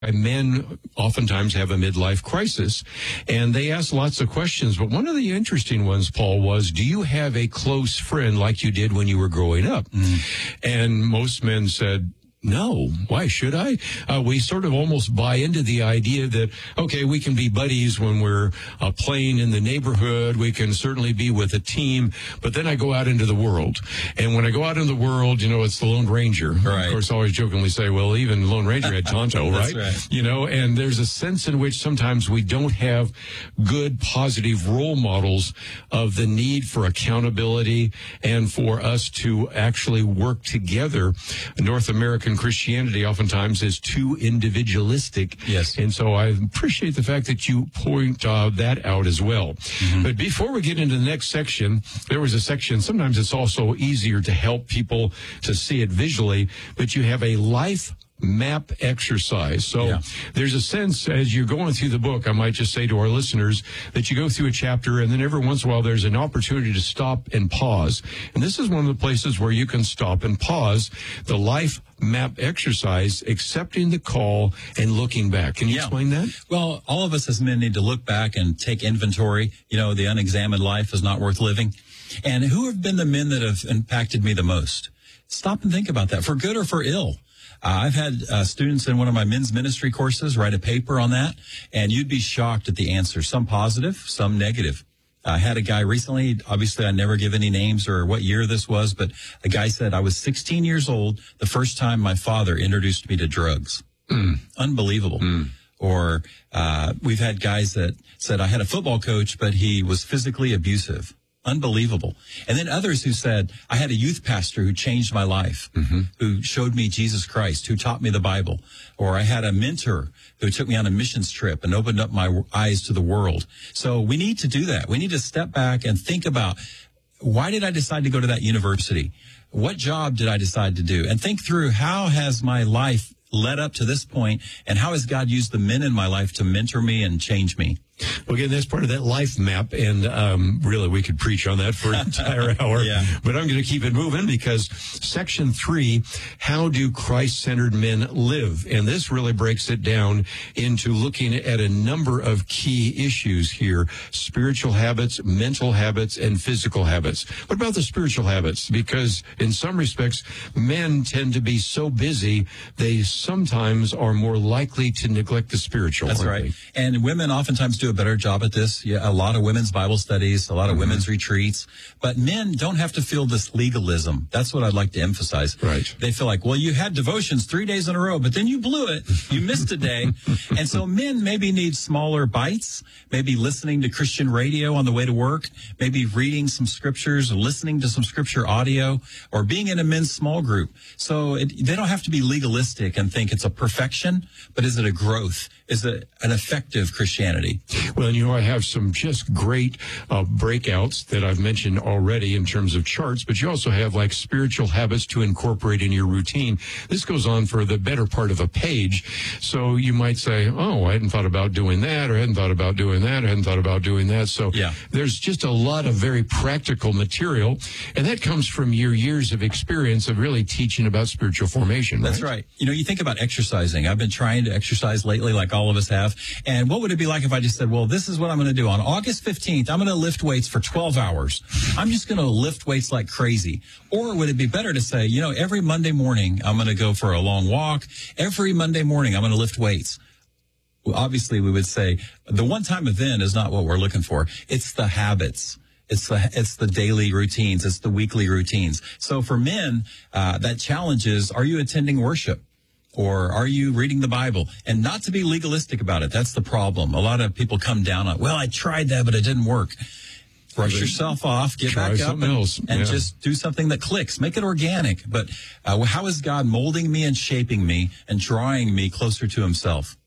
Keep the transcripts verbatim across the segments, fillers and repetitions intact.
Men oftentimes have a midlife crisis, and they ask lots of questions. But one of the interesting ones, Paul, was, do you have a close friend like you did when you were growing up? Mm. And most men said, no, why should I? Uh, we sort of almost buy into the idea that, okay, we can be buddies when we're uh, playing in the neighborhood. We can certainly be with a team. But then I go out into the world. And when I go out into the world, you know, it's the Lone Ranger. Right. Of course, I always jokingly say, well, even Lone Ranger had Tonto, right? right? You know, and there's a sense in which sometimes we don't have good, positive role models of the need for accountability and for us to actually work together. North American Christianity oftentimes is too individualistic. Yes. And so I appreciate the fact that you point uh, that out as well. Mm-hmm. But before we get into the next section, there was a section, sometimes it's also easier to help people to see it visually, but you have a life map exercise. So yeah. there's a sense as you're going through the book, I might just say to our listeners that you go through a chapter and then every once in a while there's an opportunity to stop and pause. And this is one of the places where you can stop and pause the life map exercise, accepting the call and looking back. Can you yeah. explain that? Well, all of us as men need to look back and take inventory. You know, the unexamined life is not worth living. And who have been the men that have impacted me the most? Stop and think about that, for good or for ill. Uh, I've had uh, students in one of my men's ministry courses write a paper on that, and you'd be shocked at the answers. Some positive, some negative. I had a guy recently, obviously I never give any names or what year this was, but a guy said, I was sixteen years old the first time my father introduced me to drugs. Mm. Unbelievable. Mm. Or uh, we've had guys that said, I had a football coach, but he was physically abusive. Unbelievable. And then others who said, I had a youth pastor who changed my life, mm-hmm. who showed me Jesus Christ, who taught me the Bible. Or I had a mentor who took me on a missions trip and opened up my eyes to the world. So we need to do that. We need to step back and think about, why did I decide to go to that university? What job did I decide to do? And think through, how has my life led up to this point, and how has God used the men in my life to mentor me and change me? Well, again, that's part of that life map, and um, really, we could preach on that for an entire hour. Yeah. But I'm going to keep it moving because section three, how do Christ-centered men live? And this really breaks it down into looking at a number of key issues here: spiritual habits, mental habits, and physical habits. What about the spiritual habits? Because in some respects, men tend to be so busy, they sometimes are more likely to neglect the spiritual. That's right. They? And women oftentimes do a better job at this. Yeah, a lot of women's Bible studies, a lot of mm-hmm. women's retreats. But men don't have to feel this legalism. That's what I'd like to emphasize. Right. They feel like, well, you had devotions three days in a row, but then you blew it. You missed a day. And so men maybe need smaller bites, maybe listening to Christian radio on the way to work, maybe reading some scriptures or listening to some scripture audio, or being in a men's small group. So it, they don't have to be legalistic and think it's a perfection, but is it a growth? Is it an effective Christianity? Well, and you know, I have some just great uh, breakouts that I've mentioned already in terms of charts, but you also have like spiritual habits to incorporate in your routine. This goes on for the better part of a page. So you might say, oh, I hadn't thought about doing that, or I hadn't thought about doing that, or I hadn't thought about doing that. So yeah. there's just a lot of very practical material, and that comes from your years of experience of really teaching about spiritual formation. That's right. right. You know, you think about exercising. I've been trying to exercise lately, like all of us have. And what would it be like if I just said, well, this is what I'm going to do. On August fifteenth, I'm going to lift weights for twelve hours. I'm just going to lift weights like crazy. Or would it be better to say, you know, every Monday morning, I'm going to go for a long walk. Every Monday morning, I'm going to lift weights. Well, obviously, we would say the one-time event is not what we're looking for. It's the habits. It's the, it's the daily routines. It's the weekly routines. So for men, uh, that challenge is, are you attending worship? Or are you reading the Bible? And not to be legalistic about it. That's the problem. A lot of people come down on, well, I tried that, but it didn't work. Brush yourself off, get Try back up, and, else. and yeah. just do something that clicks. Make it organic. But uh, how is God molding me and shaping me and drawing me closer to himself?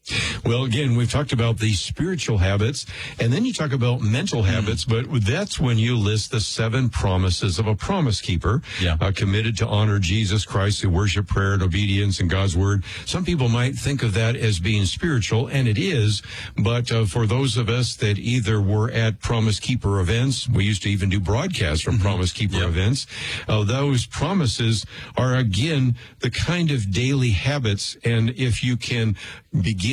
Well, again, we've talked about the spiritual habits, and then you talk about mental habits, but that's when you list the seven promises of a promise keeper, Yeah. uh, committed to honor Jesus Christ through worship, prayer, and obedience in God's word. Some people might think of that as being spiritual, and it is, but uh, for those of us that either were at Promise Keeper events, we used to even do broadcasts from mm-hmm. Promise Keeper yep. events, uh, those promises are, again, the kind of daily habits, and if you can begin